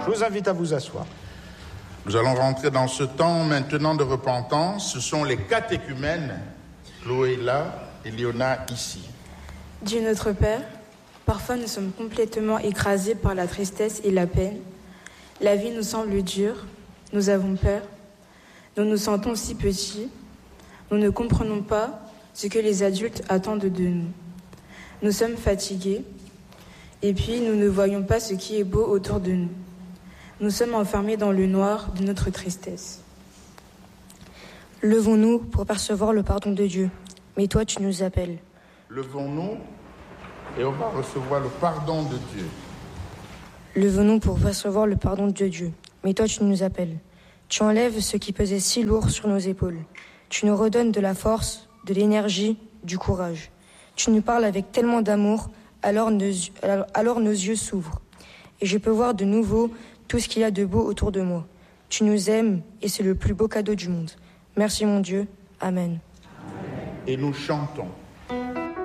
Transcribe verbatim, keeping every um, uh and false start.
Je vous invite à vous asseoir. Nous allons rentrer dans ce temps maintenant de repentance. Ce sont les catéchumènes, Chloé là et Léona ici. Dieu notre Père, parfois nous sommes complètement écrasés par la tristesse et la peine. La vie nous semble dure, nous avons peur, nous nous sentons si petits, nous ne comprenons pas ce que les adultes attendent de nous. Nous sommes fatigués, et puis nous ne voyons pas ce qui est beau autour de nous. Nous sommes enfermés dans le noir de notre tristesse. Levons-nous pour percevoir le pardon de Dieu, mais toi tu nous appelles. Levons-nous et on va recevoir le pardon de Dieu. Levons-nous pour recevoir le pardon de Dieu, mais toi tu nous appelles. Tu enlèves ce qui pesait si lourd sur nos épaules. Tu nous redonnes de la force, de l'énergie, du courage. Tu nous parles avec tellement d'amour, alors nos, alors nos yeux s'ouvrent. Et je peux voir de nouveau tout ce qu'il y a de beau autour de moi. Tu nous aimes et c'est le plus beau cadeau du monde. Merci mon Dieu. Amen. Et nous chantons.